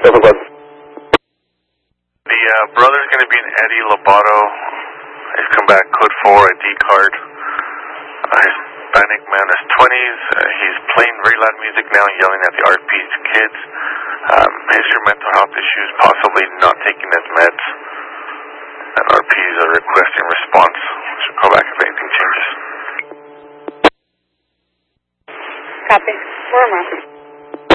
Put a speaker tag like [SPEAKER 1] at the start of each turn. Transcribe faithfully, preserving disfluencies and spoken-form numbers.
[SPEAKER 1] seven one.
[SPEAKER 2] The uh, brother's going to be in Eddie Lobato. He's come back code four, I D card. Uh, Hispanic man, his twenties. Uh, he's playing very loud music now, yelling at the R P's kids. Um, history of mental health issues, possibly not taking his meds. And R P's are requesting response. So call back if anything changes.
[SPEAKER 3] Copy. Former.